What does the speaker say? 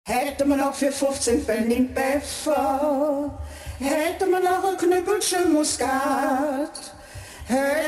Hätte man noch für 15 Pfennig Pfeffer, hätte man noch ein Knüppelchen Muskat,